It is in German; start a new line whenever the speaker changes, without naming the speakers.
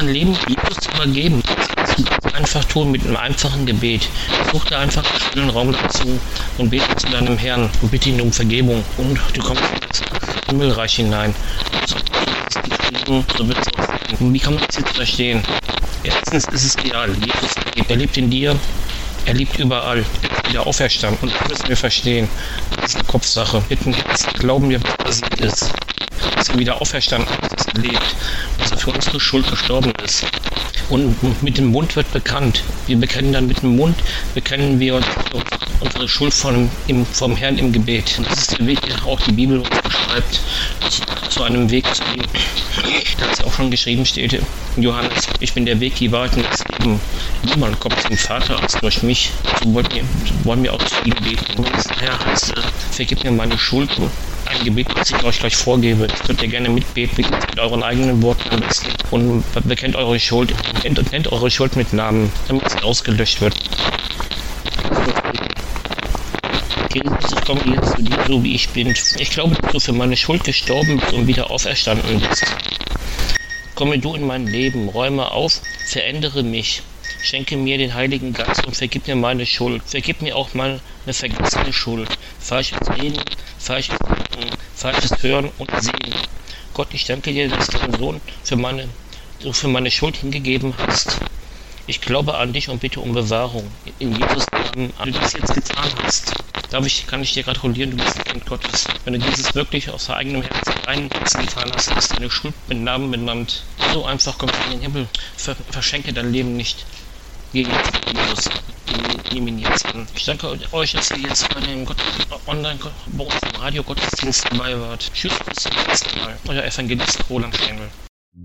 dein Leben Jesus zu übergeben. Das kannst du ganz einfach tun mit einem einfachen Gebet. Such dir einfach einen stillen Raum dazu und bete zu deinem Herrn und bitte ihn um Vergebung. Und du kommst ins Himmelreich hinein. So wird es auch sein. Wie kann man das jetzt verstehen? Erstens ist es real. Jesus lebt in dir. Er lebt überall. Er ist wieder auferstanden. Und das müssen wir verstehen. Das ist eine Kopfsache. Mit dem Herzen glauben wir, was passiert ist. Dass er wieder auferstanden ist, dass er lebt. Dass er für unsere Schuld gestorben ist. Und mit dem Mund wird bekannt. Wir bekennen dann mit dem Mund, bekennen wir unsere Schuld vom Herrn im Gebet. Und das ist der Weg, den auch die Bibel uns beschreibt, zu einem Weg zu ihm. Da ist auch schon geschrieben steht in Johannes, ich bin der Weg, die Wahrheit und das Leben. Niemand kommt zum Vater als durch mich. So wollen wir auch zu ihm beten. Und das Herr heißt, vergib mir meine Schuld. Ein Gebet, das ich euch gleich vorgebe. Das könnt ihr gerne mitbeten, mit euren eigenen Worten am besten. Und bekennt eure Schuld und nennt eure Schuld mit Namen, damit sie ausgelöscht wird. Jesus, ich komme jetzt zu dir, so wie ich bin. Ich glaube, dass du für meine Schuld gestorben bist und wieder auferstanden bist. Komme du in mein Leben, räume auf, verändere mich. Schenke mir den Heiligen Geist und vergib mir meine Schuld. Vergib mir auch meine vergessene Schuld. Falsches Reden, falsches Denken, falsches Hören und Sehen. Gott, ich danke dir, dass du deinen Sohn für meine Schuld hingegeben hast. Ich glaube an dich und bitte um Bewahrung. In Jesus Namen, wenn du das jetzt getan hast, kann ich dir gratulieren, du bist ein Kind Gottes. Wenn du dieses wirklich aus deinem eigenen Herzen getan hast, hast du deine Schuld mit Namen benannt. So einfach kommst du in den Himmel. Verschenke dein Leben nicht. Geh jetzt in Jesus. Nimm ihn jetzt an. Ich danke euch, dass ihr jetzt bei dem Radio-Gottesdienst dabei wart. Tschüss, bis zum nächsten Mal. Euer Evangelist Roland Stengel.